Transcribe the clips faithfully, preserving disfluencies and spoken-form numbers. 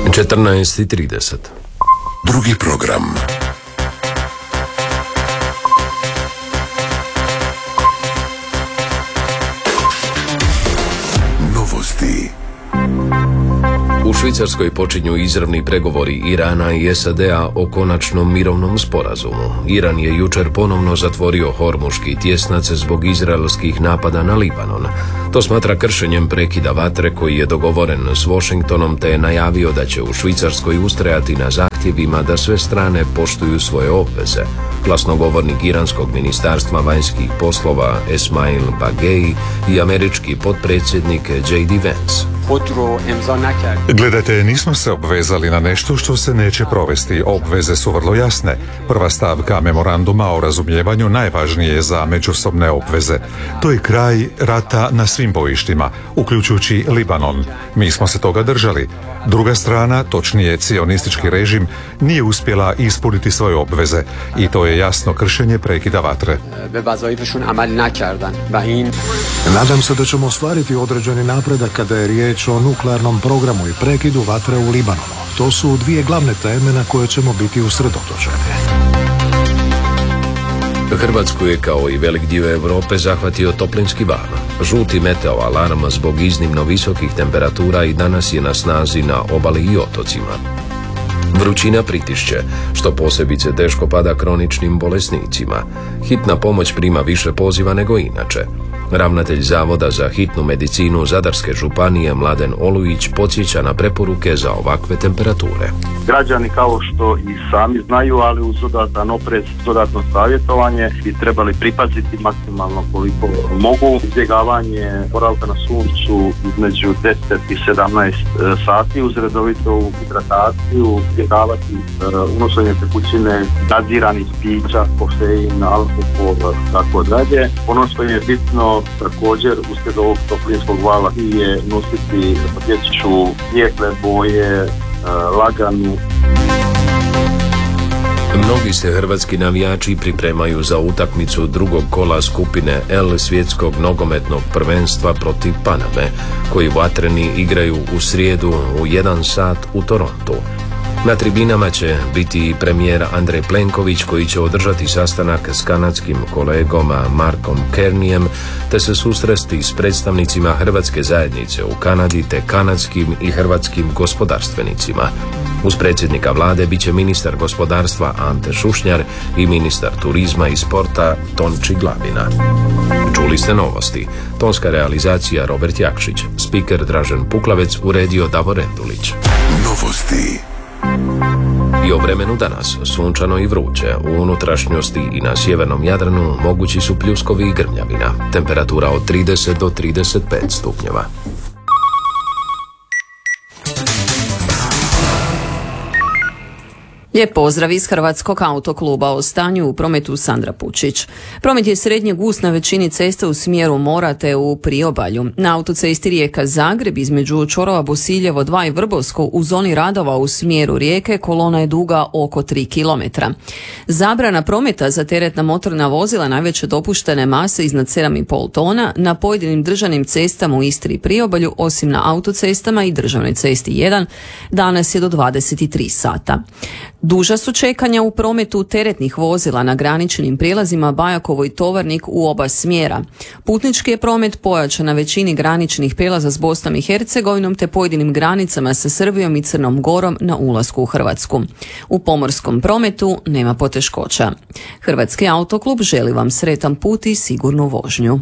četrnaest i trideset. Drugi program. Novosti. U Švicarskoj počinju izravni pregovori Irana i S A D-a o konačnom mirovnom sporazumu. Iran je jučer ponovno zatvorio Hormuški tjesnac zbog izraelskih napada na Libanon. To smatra kršenjem prekida vatre koji je dogovoren s Washingtonom, te je najavio da će u Švicarskoj ustrajati na zahtjevima da sve strane poštuju svoje obveze. Glasnogovornik iranskog ministarstva vanjskih poslova Esmail Bagei i američki potpredsjednik J D Vance. Gledajte, nismo se obvezali na nešto što se neće provesti. Obveze su vrlo jasne. Prva stavka memoranduma o razumijevanju najvažnije je za međusobne obveze. To je kraj rata na svim bojištima, uključujući Libanon. Mi smo se toga držali. Druga strana, točnije cionistički režim, nije uspjela ispuniti svoje obveze i to je jasno kršenje prekida vatre. Nadam se da ćemo ostvariti određeni napredak kada je riječ o nuklearnom programu i prekidu vatre u Libanonu. To su dvije glavne teme na koje ćemo biti usredotočeni. Hrvatsku je kao i velik dio Europe zahvatio toplinski val. Žuti meteo alarm zbog iznimno visokih temperatura i danas je na snazi na obali i otocima. Vrućina pritišće, što posebice teško pada kroničnim bolesnicima. Hitna pomoć prima više poziva nego inače. Ravnatelj Zavoda za hitnu medicinu Zadarske županije Mladen Olujić podsjeća na preporuke za ovakve temperature. Građani, kao što i sami znaju, ali uz dodatan oprez, dodatno savjetovanje, bi trebali pripaziti maksimalno koliko mogu. Izbjegavanje boravka na suncu između deset i sedamnaest sati uz redovitu hidrataciju, izbjegavati uh, unošenje tekućine, gaziranih pića, kofein, alkohol, tako dalje. Ono što je bitno također uslijed ovog toplinskog vala je nositi dječju svijetle boje, uh, laganu. Mnogi se hrvatski navijači pripremaju za utakmicu drugog kola skupine L svjetskog nogometnog prvenstva protiv Paname, koji vatreni igraju u srijedu u jedan sat u Torontu. Na tribinama će biti i premijer Andrej Plenković, koji će održati sastanak s kanadskim kolegom Markom Kernijem te se susresti s predstavnicima hrvatske zajednice u Kanadi te kanadskim i hrvatskim gospodarstvenicima. Uz predsjednika vlade bit će ministar gospodarstva Ante Šušnjar i ministar turizma i sporta Tonči Glavina. Čuli ste novosti. Tonska realizacija Robert Jakšić, spiker Dražen Puklavec, uredio Davor Rendulić. Novosti. I o vremenu danas, sunčano i vruće. U unutrašnjosti i na sjevernom Jadranu mogući su pljuskovi i grmljavina. Temperatura od trideset do trideset pet stupnjeva. Lijep pozdrav iz Hrvatskog autokluba. O stanju u prometu Sandra Pučić. Promet je srednje gust na većini ceste u smjeru mora te u priobalju. Na autocesti Rijeka-Zagreb između čvorova Bosiljevo dva i Vrbovsko u zoni radova u smjeru Rijeke kolona je duga oko tri kilometra. Zabrana prometa za teretna motorna vozila najveće dopuštene mase iznad sedam i pol tona na pojedinim državnim cestama u Istri i priobalju, osim na autocestama i državnoj cesti jedan, danas je do dvadeset tri sata. Duža su čekanja u prometu teretnih vozila na graničnim prijelazima Bajakovo i Tovarnik u oba smjera. Putnički je promet pojačan na većini graničnih prijelaza s Bosnom i Hercegovinom te pojedinim granicama sa Srbijom i Crnom Gorom na ulasku u Hrvatsku. U pomorskom prometu nema poteškoća. Hrvatski autoklub želi vam sretan put i sigurnu vožnju.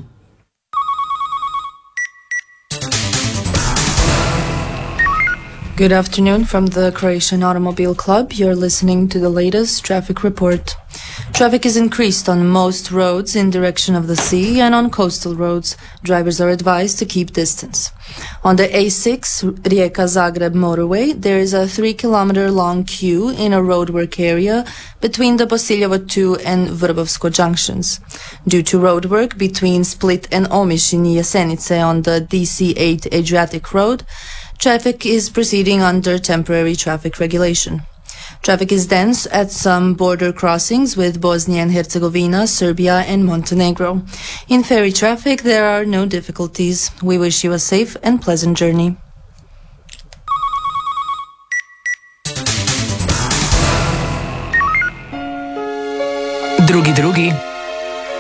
Good afternoon from the Croatian Automobile Club. You're listening to the latest traffic report. Traffic is increased on most roads in direction of the sea and on coastal roads. Drivers are advised to keep distance. On the A six Rijeka-Zagreb motorway, there is a three kilometer long queue in a roadwork area between the Bosiljevo two and Vrbovsko junctions. Due to roadwork between Split and Omiš in Jesenice on the D C eight Adriatic Road, traffic is proceeding under temporary traffic regulation. Traffic is dense at some border crossings with Bosnia and Herzegovina, Serbia and Montenegro. In ferry traffic, there are no difficulties. We wish you a safe and pleasant journey. Drugi drugi.